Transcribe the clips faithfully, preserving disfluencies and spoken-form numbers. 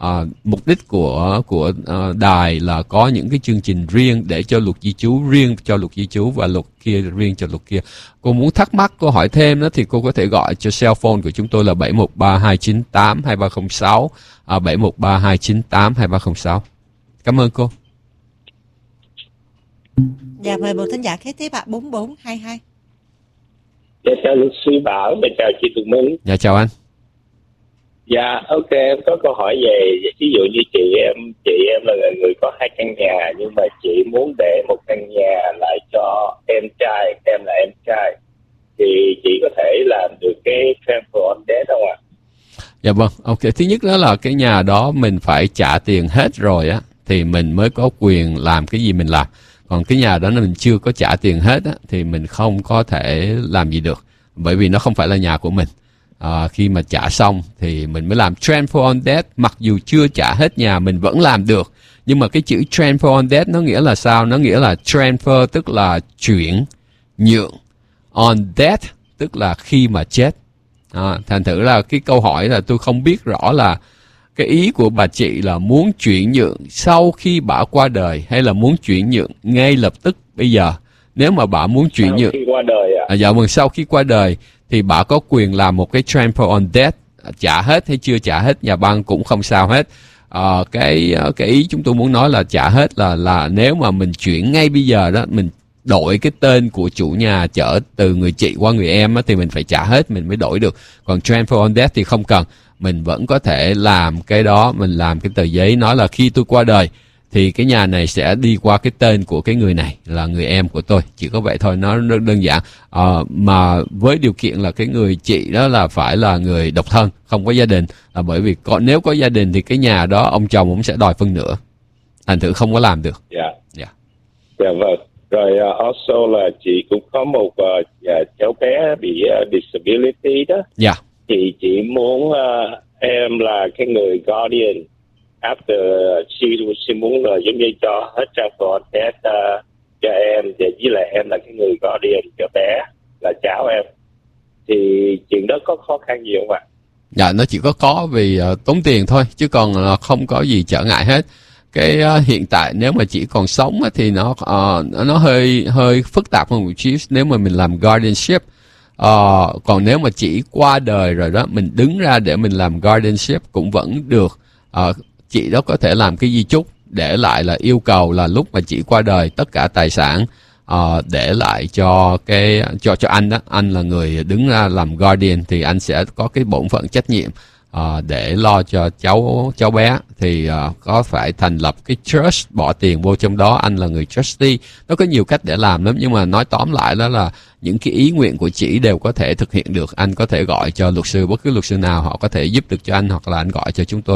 À, mục đích của của uh, đài là có những cái chương trình riêng để cho luật di trú, riêng cho luật di trú và luật kia riêng cho luật kia. Cô muốn thắc mắc, cô hỏi thêm đó thì cô có thể gọi cho cell phone của chúng tôi là bảy một ba hai chín tám hai ba không sáu, à, bảy một ba hai chín tám hai ba không sáu. Cảm ơn cô. Dạ, mời một thính giả kế tiếp ạ, bốn bốn hai hai. Dạ, chào luật sư Bảo và chào chị Tùng Minh. Dạ, chào anh. Dạ, ok, em có câu hỏi về, ví dụ như chị em, chị em là người có hai căn nhà, nhưng mà chị muốn để một căn nhà lại cho em trai, em là em trai, thì chị có thể làm được cái transfer on debt không ạ? Dạ vâng, ok. Thứ nhất đó là cái nhà đó mình phải trả tiền hết rồi á, thì mình mới có quyền làm cái gì mình làm. Còn cái nhà đó mình chưa có trả tiền hết á, thì mình không có thể làm gì được, bởi vì nó không phải là nhà của mình. À, khi mà trả xong thì mình mới làm transfer on debt. Mặc dù chưa trả hết nhà mình vẫn làm được, nhưng mà cái chữ transfer on debt nó nghĩa là sao? Nó nghĩa là transfer tức là chuyển, nhượng, on debt tức là khi mà chết. À, thành thử là cái câu hỏi là tôi không biết rõ là cái ý của bà chị là muốn chuyển nhượng sau khi bà qua đời hay là muốn chuyển nhượng ngay lập tức bây giờ. Nếu mà bà muốn chuyển sau nhượng khi qua đời à? À, dạ vâng, sau khi qua đời thì bà có quyền làm một cái transfer on debt, trả hết hay chưa trả hết nhà băng cũng không sao hết. À, cái cái ý chúng tôi muốn nói là trả hết là là nếu mà mình chuyển ngay bây giờ đó, mình đổi cái tên của chủ nhà chở từ người chị qua người em á, thì mình phải trả hết mình mới đổi được. Còn transfer on debt thì không cần, mình vẫn có thể làm cái đó, mình làm cái tờ giấy nói là khi tôi qua đời thì cái nhà này sẽ đi qua cái tên của cái người này là người em của tôi. Chỉ có vậy thôi, nó rất đơn giản. À, mà với điều kiện là cái người chị đó là phải là người độc thân, không có gia đình. Là bởi vì có, nếu có gia đình thì cái nhà đó ông chồng cũng sẽ đòi phân nửa. Thành thử không có làm được. Dạ. Yeah. Dạ. Yeah. Dạ vâng. Rồi uh, also là chị cũng có một uh, uh, cháu bé bị uh, disability đó. Dạ. Yeah. Thì chị muốn uh, em là cái người guardian. After she, she muốn là giống như cho hết transfer on debt uh, cho em, và với lại em là cái người guardian cho bé là cháu em, thì chuyện đó có khó khăn gì không ạ? Dạ, nó chỉ có có vì uh, tốn tiền thôi, chứ còn uh, không có gì trở ngại hết. Cái uh, hiện tại nếu mà chỉ còn sống uh, thì nó uh, nó hơi hơi phức tạp hơn một chút nếu mà mình làm guardianship. Uh, còn nếu mà chỉ qua đời rồi đó, mình đứng ra để mình làm guardianship cũng vẫn được. Uh, chị đó có thể làm cái di chúc để lại là yêu cầu là lúc mà chị qua đời tất cả tài sản uh, để lại cho cái cho cho anh đó, anh là người đứng ra làm guardian thì anh sẽ có cái bổn phận trách nhiệm uh, để lo cho cháu cháu bé, thì uh, có phải thành lập cái trust, bỏ tiền vô trong đó, anh là người trustee. Nó có nhiều cách để làm lắm, nhưng mà nói tóm lại đó là những cái ý nguyện của chị đều có thể thực hiện được. Anh có thể gọi cho luật sư, bất cứ luật sư nào họ có thể giúp được cho anh, hoặc là anh gọi cho chúng tôi.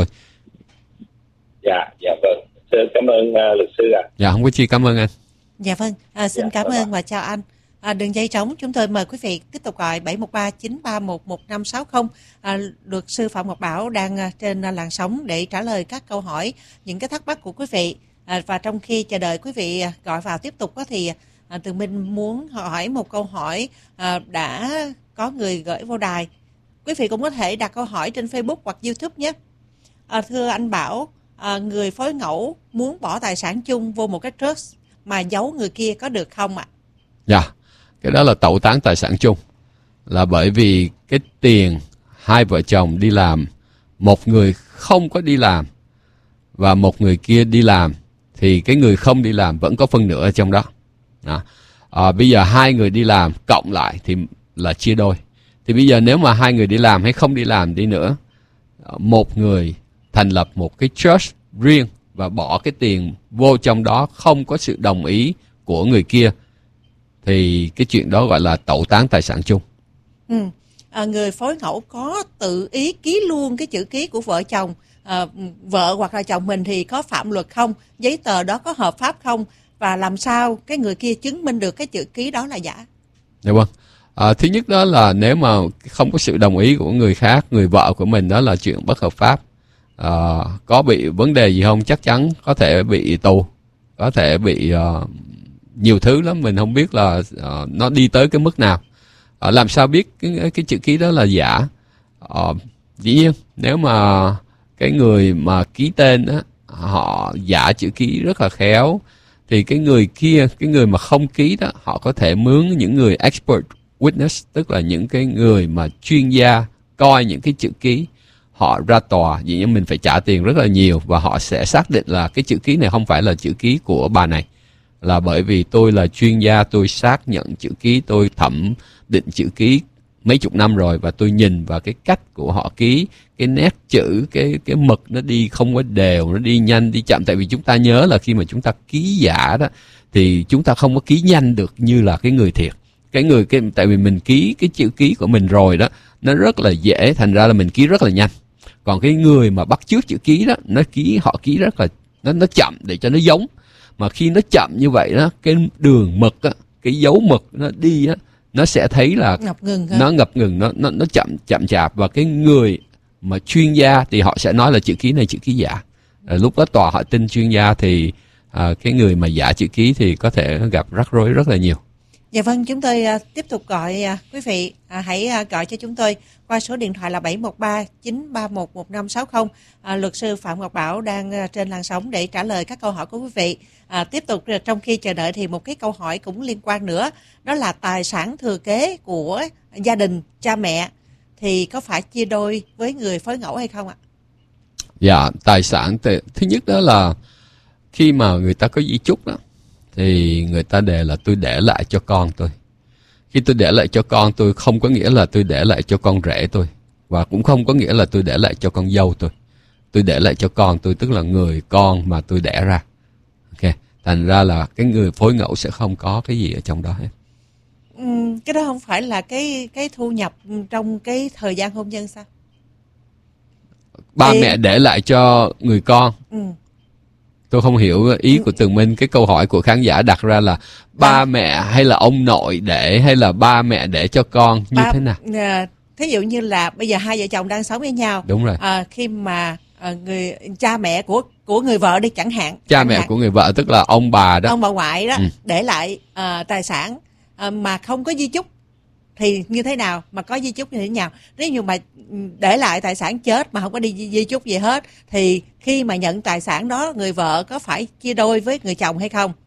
Dạ, dạ vâng. Cảm ơn uh, luật sư ạ. À. Dạ, không có chi, cảm ơn anh. Dạ vâng, à, xin dạ, cảm bye ơn bye. và chào anh. À, đường dây trống chúng tôi mời quý vị tiếp tục gọi bảy một ba chín ba một một năm sáu không. À, luật sư Phạm Ngọc Bảo đang uh, trên uh, làn sóng để trả lời các câu hỏi, những cái thắc mắc của quý vị. À, và trong khi chờ đợi quý vị uh, gọi vào tiếp tục uh, thì uh, Tường Minh muốn hỏi một câu hỏi uh, đã có người gửi vô đài. Quý vị cũng có thể đặt câu hỏi trên Facebook hoặc YouTube nhé. À, thưa anh Bảo, à, người phối ngẫu muốn bỏ tài sản chung vô một cái trust mà giấu người kia có được không ạ? Dạ, cái đó là tẩu tán tài sản chung. Là bởi vì cái tiền hai vợ chồng đi làm, một người không có đi làm và một người kia đi làm, thì cái người không đi làm vẫn có phân nửa ở trong đó. Đó. À, bây giờ hai người đi làm cộng lại thì là chia đôi. Thì bây giờ nếu mà hai người đi làm hay không đi làm đi nữa, một người thành lập một cái trust riêng và bỏ cái tiền vô trong đó không có sự đồng ý của người kia, thì cái chuyện đó gọi là tẩu tán tài sản chung. Ừ. À, người phối ngẫu có tự ý ký luôn cái chữ ký của vợ chồng, à, vợ hoặc là chồng mình thì có phạm luật không? Giấy tờ đó có hợp pháp không? Và làm sao cái người kia chứng minh được cái chữ ký đó là giả? Dạ vâng. À, thứ nhất đó là nếu mà không có sự đồng ý của người khác, người vợ của mình, đó là chuyện bất hợp pháp. À, có bị vấn đề gì không? Chắc chắn có thể bị tù, có thể bị uh, nhiều thứ lắm, mình không biết là uh, nó đi tới cái mức nào. Uh, làm sao biết cái, cái chữ ký đó là giả? Uh, dĩ nhiên nếu mà cái người mà ký tên á, họ giả chữ ký rất là khéo, thì cái người kia, cái người mà không ký đó, họ có thể mướn những người expert witness, tức là những cái người mà chuyên gia coi những cái chữ ký, họ ra tòa, vì như mình phải trả tiền rất là nhiều, và họ sẽ xác định là cái chữ ký này không phải là chữ ký của bà này, là bởi vì tôi là chuyên gia, tôi xác nhận chữ ký, tôi thẩm định chữ ký mấy chục năm rồi, và tôi nhìn vào cái cách của họ ký, cái nét chữ, cái cái mực nó đi không có đều, nó đi nhanh, đi chậm. Tại vì chúng ta nhớ là khi mà chúng ta ký giả đó, thì chúng ta không có ký nhanh được như là cái người thiệt. Cái người cái tại vì mình ký cái chữ ký của mình rồi đó, nó rất là dễ, thành ra là mình ký rất là nhanh. Còn cái người mà bắt chước chữ ký đó, nó ký họ ký rất là nó nó chậm để cho nó giống. Mà khi nó chậm như vậy đó, cái đường mực á, cái dấu mực nó đi á, nó sẽ thấy là ngập ngừng hả? nó ngập ngừng, nó nó nó chậm chậm chạp, và cái người mà chuyên gia thì họ sẽ nói là chữ ký này chữ ký giả. À, lúc đó tòa họ tin chuyên gia thì à, cái người mà giả chữ ký thì có thể gặp rắc rối rất là nhiều. Dạ vâng, chúng tôi uh, tiếp tục gọi uh, quý vị uh, hãy uh, gọi cho chúng tôi qua số điện thoại là bảy một ba chín ba một một năm sáu không. Uh, luật sư Phạm Ngọc Bảo đang uh, trên làn sóng để trả lời các câu hỏi của quý vị. Uh, tiếp tục uh, trong khi chờ đợi thì một cái câu hỏi cũng liên quan nữa, đó là tài sản thừa kế của gia đình cha mẹ thì có phải chia đôi với người phối ngẫu hay không ạ? Dạ, tài sản thì, thứ nhất đó là khi mà người ta có di chúc đó, thì người ta đề là tôi để lại cho con tôi. Khi tôi để lại cho con tôi, không có nghĩa là tôi để lại cho con rể tôi, và cũng không có nghĩa là tôi để lại cho con dâu tôi. Tôi để lại cho con tôi, tức là người con mà tôi đẻ ra. Ok, thành ra là cái người phối ngẫu sẽ không có cái gì ở trong đó hết. Ừ, cái đó không phải là cái cái thu nhập trong cái thời gian hôn nhân sao? Ba thì... mẹ để lại cho người con. Ừ. Tôi không hiểu ý của Tường Minh. Cái câu hỏi của khán giả đặt ra là ba à. mẹ hay là ông nội để, hay là ba mẹ để cho con như ba, thế nào? À, thí dụ như là bây giờ hai vợ chồng đang sống với nhau. Đúng rồi. À, khi mà à, người cha mẹ của của người vợ đi chẳng hạn. Cha chẳng mẹ hạn, của người vợ tức là ông bà đó. Ông bà ngoại đó ừ. để lại à, tài sản à, mà không có di chúc thì như thế nào, mà có di chúc như thế nào? Nếu như mà để lại tài sản chết mà không có đi di, di chúc gì hết thì khi mà nhận tài sản đó, người vợ có phải chia đôi với người chồng hay không?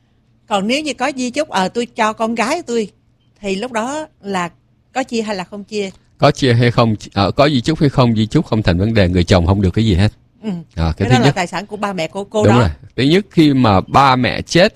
Còn nếu như có di chúc ờ à, tôi cho con gái tôi thì lúc đó là có chia hay là không chia? Có chia hay không, à, có di chúc hay không di chúc không thành vấn đề, người chồng không được cái gì hết. Ừ. À, cái, cái thứ đó nhất là tài sản của ba mẹ của cô. Đúng đó. rồi. Thứ nhất, khi mà ba mẹ chết,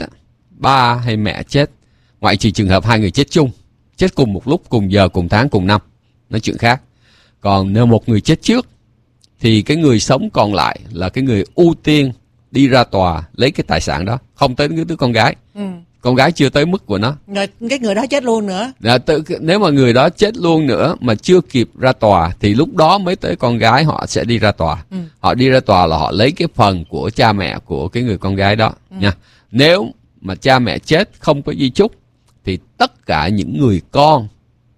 ba hay mẹ chết, ngoại trừ trường hợp hai người chết chung, chết cùng một lúc, cùng giờ, cùng tháng, cùng năm, nói chuyện khác. Còn nếu một người chết trước thì cái người sống còn lại là cái người ưu tiên đi ra tòa lấy cái tài sản đó, không tới cái đứa con gái. Ừ. Con gái chưa tới mức của nó. Rồi cái người đó chết luôn nữa. Đã, tự, nếu mà người đó chết luôn nữa mà chưa kịp ra tòa thì lúc đó mới tới con gái họ sẽ đi ra tòa. Ừ. Họ đi ra tòa là họ lấy cái phần của cha mẹ của cái người con gái đó. Ừ. Nha. Nếu mà cha mẹ chết không có di chúc thì tất cả những người con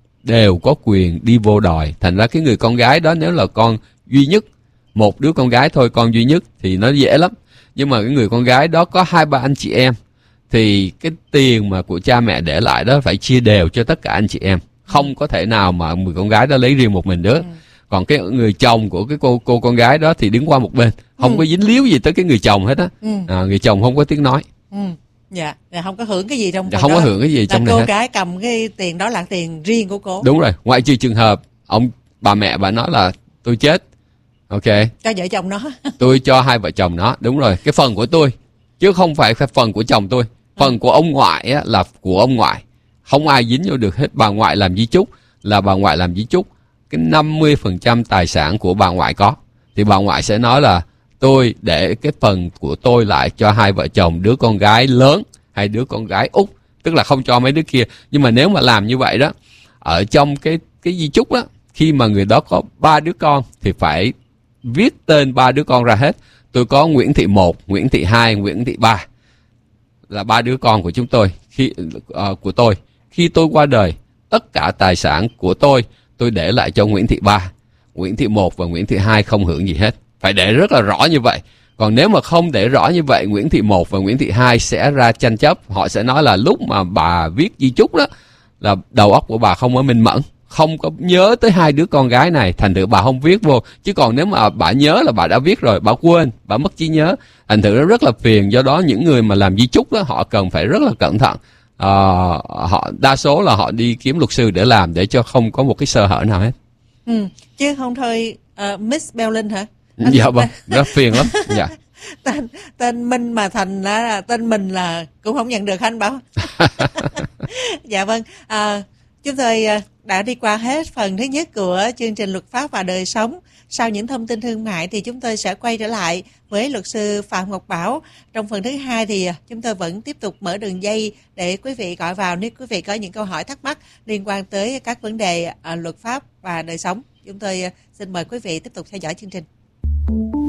đều có quyền đi vô đòi. Thành ra cái người con gái đó nếu là con duy nhất, một đứa con gái thôi, con duy nhất thì nó dễ lắm. Nhưng mà cái người con gái đó có hai ba anh chị em thì cái tiền mà của cha mẹ để lại đó phải chia đều cho tất cả anh chị em. Không có thể nào mà người con gái đó lấy riêng một mình nữa. Ừ. Còn cái người chồng của cái cô cô con gái đó thì đứng qua một bên, không ừ. có dính líu gì tới cái người chồng hết á. Ừ. À, người chồng không có tiếng nói. Ừ. Dạ, không có hưởng cái gì trong dạ, không có hưởng cái gì trong này cô hết. Gái cầm cái tiền đó là tiền riêng của cô. Đúng rồi, ngoại trừ trường hợp ông bà mẹ bà nói là tôi chết, ok, cho vợ chồng nó. Tôi cho hai vợ chồng nó, đúng rồi, cái phần của tôi chứ không phải phần của chồng tôi. Phần ừ. của ông ngoại á, là của ông ngoại, không ai dính vô được hết. Bà ngoại làm di chúc là bà ngoại làm di chúc, cái năm mươi phần trăm tài sản của bà ngoại có thì bà ngoại sẽ nói là tôi để cái phần của tôi lại cho hai vợ chồng, đứa con gái lớn hay đứa con gái út, tức là không cho mấy đứa kia. Nhưng mà nếu mà làm như vậy đó, ở trong cái cái di chúc đó, khi mà người đó có ba đứa con thì phải viết tên ba đứa con ra hết. Tôi có Nguyễn Thị một, Nguyễn Thị hai, Nguyễn Thị ba, là ba đứa con của chúng tôi, khi uh, của tôi. Khi tôi qua đời, tất cả tài sản của tôi tôi để lại cho Nguyễn Thị ba, Nguyễn Thị một và Nguyễn Thị hai không hưởng gì hết. Phải để rất là rõ như vậy. Còn nếu mà không để rõ như vậy, Nguyễn Thị một và Nguyễn Thị hai sẽ ra tranh chấp. Họ sẽ nói là lúc mà bà viết di chúc đó là đầu óc của bà không có minh mẫn, không có nhớ tới hai đứa con gái này, thành thử bà không viết vô. Chứ còn nếu mà bà nhớ là bà đã viết rồi, bà quên, bà mất trí nhớ, thành thử nó rất là phiền. Do đó những người mà làm di chúc đó, họ cần phải rất là cẩn thận. À, họ đa số là họ đi kiếm luật sư để làm, để cho không có một cái sơ hở nào hết. Ừ, chứ không thôi. uh, Miss Bellin hả? Anh Dạ vâng, rất phiền lắm. Dạ. tên tên Minh mà thành là tên mình là cũng không nhận được anh bảo. Dạ vâng. À, chúng tôi đã đi qua hết phần thứ nhất của chương trình Luật pháp và đời sống. Sau những thông tin thương mại thì chúng tôi sẽ quay trở lại với luật sư Phạm Ngọc Bảo. Trong phần thứ hai thì chúng tôi vẫn tiếp tục mở đường dây để quý vị gọi vào nếu quý vị có những câu hỏi thắc mắc liên quan tới các vấn đề uh, luật pháp và đời sống. Chúng tôi uh, xin mời quý vị tiếp tục theo dõi chương trình.